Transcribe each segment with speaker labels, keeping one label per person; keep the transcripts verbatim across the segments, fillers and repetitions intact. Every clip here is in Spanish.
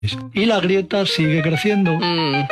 Speaker 1: Y la grieta sigue creciendo.
Speaker 2: Mm.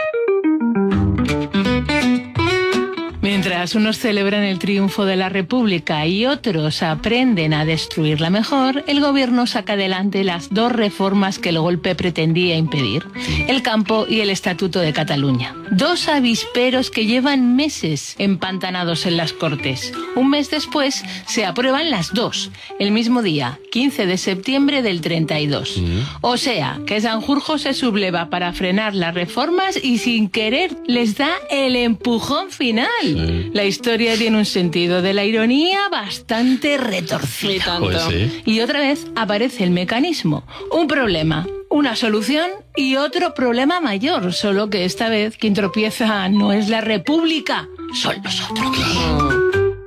Speaker 3: Mientras unos celebran el triunfo de la República y otros aprenden a destruirla mejor, el gobierno saca adelante las dos reformas que el golpe pretendía impedir: el campo y el Estatuto de Cataluña. Dos avisperos que llevan meses empantanados en las Cortes. Un mes después se aprueban las dos, el mismo día, quince de septiembre del treinta y dos. Mm. O sea, que Sanjurjo se subleva para frenar las reformas y sin querer les da el empujón final. Sí. La historia tiene un sentido de la ironía bastante retorcido.
Speaker 2: Pues sí.
Speaker 3: Y otra vez aparece el mecanismo. Un problema, una solución y otro problema mayor. Solo que esta vez quien tropieza no es la República, son nosotros.
Speaker 2: Claro.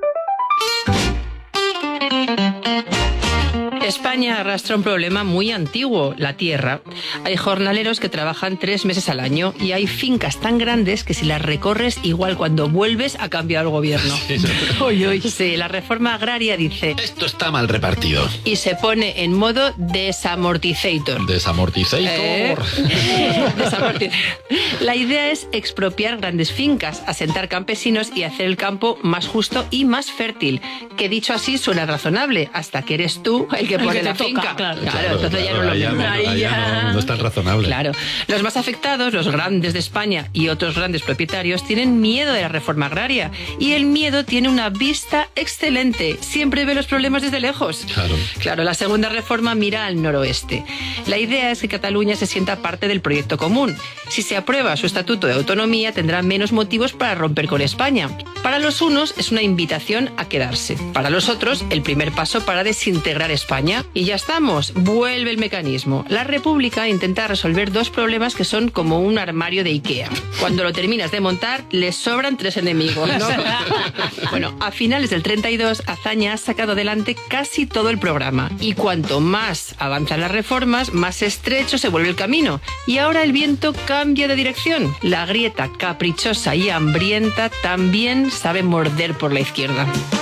Speaker 2: España arrastra un problema muy antiguo, la tierra. Hay jornaleros que trabajan tres meses al año y hay fincas tan grandes que si las recorres, igual cuando vuelves ha cambiado el gobierno.
Speaker 4: Sí,
Speaker 2: Uy, uy. Sí, la reforma agraria dice...
Speaker 4: Esto está mal repartido.
Speaker 2: Y se pone en modo desamortizator.
Speaker 4: Desamortizator.
Speaker 2: ¿Eh? Desamortizator. La idea es expropiar grandes fincas, asentar campesinos y hacer el campo más justo y más fértil. Que dicho así suena razonable, hasta que eres tú el que pone la finca.
Speaker 3: Toca, claro.
Speaker 2: Claro,
Speaker 4: Claro,
Speaker 2: entonces
Speaker 4: claro,
Speaker 2: ya no lo
Speaker 4: ahí ya
Speaker 2: mismo.
Speaker 4: no-
Speaker 2: Ahí
Speaker 4: ahí ya
Speaker 2: ya-
Speaker 4: no- no es tan razonable.
Speaker 2: Claro. Los más afectados, los grandes de España y otros grandes propietarios, tienen miedo de la reforma agraria. Y el miedo tiene una vista excelente. Siempre ve los problemas desde lejos.
Speaker 4: Claro.
Speaker 2: Claro, la segunda reforma mira al noroeste. La idea es que Cataluña se sienta parte del proyecto común. Si se aprueba su estatuto de autonomía, tendrá menos motivos para romper con España. Para los unos es una invitación a quedarse. Para los otros, el primer paso para desintegrar España. Y ya estamos, vuelve el mecanismo. La República intenta resolver dos problemas que son como un armario de Ikea. Cuando lo terminas de montar, le sobran tres enemigos, ¿no? Bueno, a finales del treinta y dos, Azaña ha sacado adelante casi todo el programa. Y cuanto más avanzan las reformas, más estrecho se vuelve el camino. Y ahora el viento cambia de dirección. La grieta caprichosa y hambrienta también sabe morder por la izquierda.